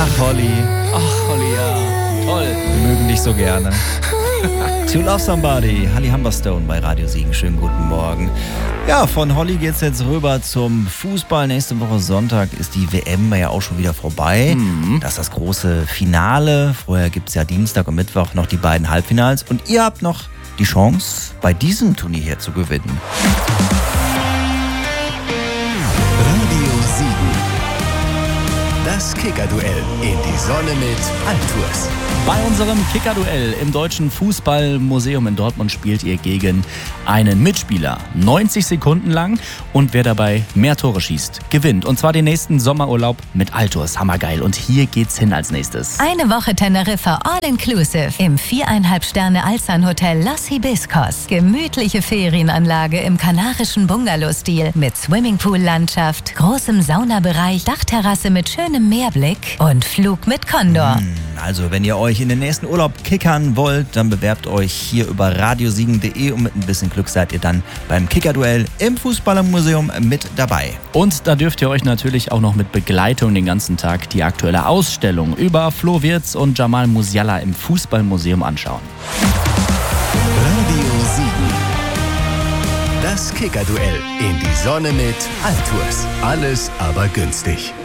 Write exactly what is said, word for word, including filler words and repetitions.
Ach, Holly. Ach, Holly, ja. Toll. Wir mögen dich so gerne. To Love Somebody, Holly Humberstone bei Radio Siegen. Schönen guten Morgen. Ja, von Holly geht's jetzt rüber zum Fußball. Nächste Woche Sonntag ist die W M ja auch schon wieder vorbei. Mhm. Das ist das große Finale. Vorher gibt's ja Dienstag und Mittwoch noch die beiden Halbfinals. Und ihr habt noch die Chance, bei diesem Turnier hier zu gewinnen. Radio Siegen. Das Kicker-Duell in die Sonne mit Altours. Bei unserem Kicker-Duell im Deutschen Fußballmuseum in Dortmund spielt ihr gegen einen Mitspieler neunzig Sekunden lang und wer dabei mehr Tore schießt, gewinnt. Und zwar den nächsten Sommerurlaub mit Altours. Hammergeil. Und hier geht's hin als nächstes. Eine Woche Teneriffa All-Inclusive im viereinhalb Sterne Alzan Hotel Los Hibiscos. Gemütliche Ferienanlage im kanarischen Bungalow-Stil mit Swimmingpool-Landschaft, großem Saunabereich, Dachterrasse mit schönem Meerblick und Flug mit Condor. Also, wenn ihr euch in den nächsten Urlaub kickern wollt, dann bewerbt euch hier über radiosiegen punkt de und mit ein bisschen Glück seid ihr dann beim Kicker-Duell im Fußballermuseum mit dabei. Und da dürft ihr euch natürlich auch noch mit Begleitung den ganzen Tag die aktuelle Ausstellung über Flo Wirtz und Jamal Musiala im Fußballmuseum anschauen. Radio Siegen. Das Kicker-Duell in die Sonne mit Altours. Alles aber günstig.